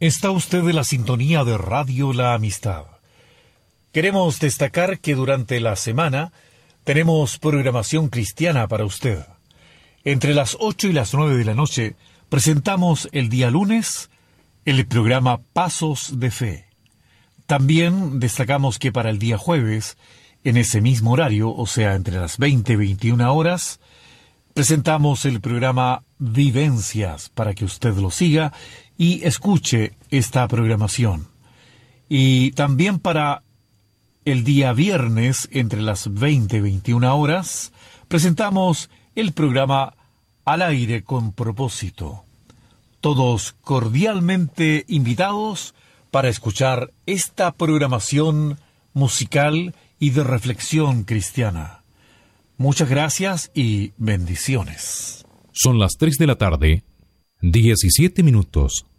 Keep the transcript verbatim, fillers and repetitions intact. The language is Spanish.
Está usted en la sintonía de Radio La Amistad. Queremos destacar que durante la semana tenemos programación cristiana para usted. Entre las ocho y las nueve de la noche presentamos el día lunes el programa Pasos de Fe. También destacamos que para el día jueves, en ese mismo horario, o sea, entre las veinte y veintiuna horas, presentamos el programa Vivencias para que usted lo siga y escuche esta programación. Y también para el día viernes, entre las veinte y veintiuna horas, presentamos el programa Al Aire con Propósito. Todos cordialmente invitados para escuchar esta programación musical y de reflexión cristiana. Muchas gracias y bendiciones. Son las tres de la tarde, diecisiete minutos.